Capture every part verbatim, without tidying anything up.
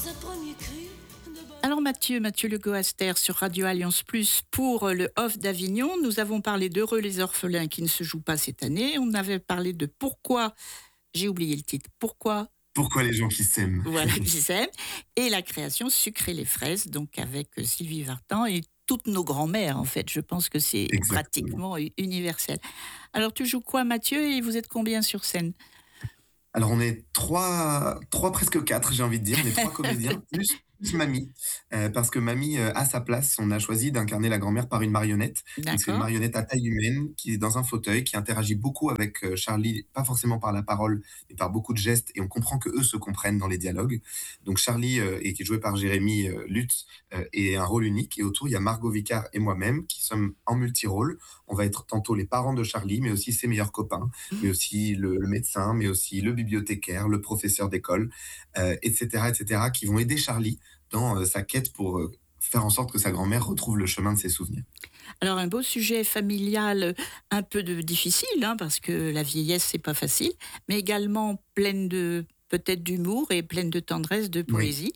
Alors Mathieu, Mathieu Le Goaster sur Radio Alliance Plus pour le Off d'Avignon. Nous avons parlé d'Heureux les orphelins qui ne se jouent pas cette année. On avait parlé de pourquoi, j'ai oublié le titre, pourquoi Pourquoi les gens qui s'aiment. Voilà, qui s'aiment. Et la création Sucrer les fraises, donc avec Sylvie Vartan et toutes nos grands-mères en fait. Je pense que c'est Exactement. pratiquement universel. Alors tu joues quoi Mathieu et vous êtes combien sur scène ? Alors on est trois, trois presque quatre, j'ai envie de dire, on est trois comédiens, plus, plus Mamie, euh, parce que Mamie, euh, à sa place, on a choisi d'incarner la grand-mère par une marionnette. Donc c'est une D'accord. marionnette à taille humaine, qui est dans un fauteuil, qui interagit beaucoup avec euh, Charlie, pas forcément par la parole, mais par beaucoup de gestes, et on comprend que eux se comprennent dans les dialogues. Donc Charlie, euh, et qui est joué par Jérémy euh, Lutz, euh, est un rôle unique, et autour il y a Margot Vicard et moi-même, qui sommes en multi-rôle. On va être tantôt les parents de Charlie, mais aussi ses meilleurs copains, mais aussi le, le médecin, mais aussi le bibliothécaire, le professeur d'école, euh, et cetera, et cetera, qui vont aider Charlie dans euh, sa quête pour euh, faire en sorte que sa grand-mère retrouve le chemin de ses souvenirs. Alors un beau sujet familial, un peu de difficile, hein, parce que la vieillesse c'est pas facile, mais également pleine de peut-être d'humour et pleine de tendresse, de Oui. poésie.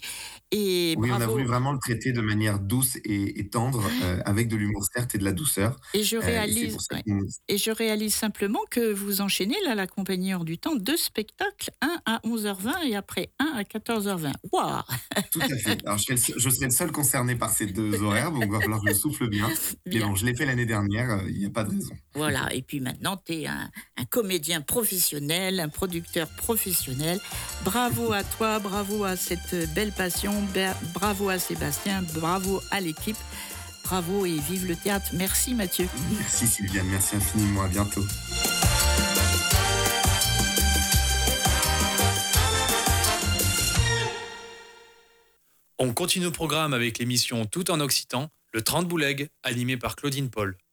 Et Oui, on a bravo. voulu vraiment le traiter de manière douce et, et tendre, euh, avec de l'humour certes et de la douceur. Et je Euh, et c'est réalise, pour ça ouais. qu'on... Et je réalise simplement que vous enchaînez là la compagnie Hors du Temps, deux spectacles, un à onze heures vingt et après un à quatorze heures vingt. Waouh. Tout à fait. Alors, je serai, le seul, je serai le seul concerné par ces deux horaires, donc il va falloir que je souffle bien. Mais Bien. bon, je l'ai fait l'année dernière, il n'y a pas de raison. Voilà, et puis maintenant, tu es un, un comédien professionnel, un producteur professionnel. Bravo à toi, bravo à cette belle passion, bravo à Sébastien, bravo à l'équipe, bravo et vive le théâtre. Merci Mathieu. Merci Sylviane, merci infiniment, à bientôt. On continue au programme avec l'émission Tout en Occitan, le trente boulegues, animé par Claudine Paul.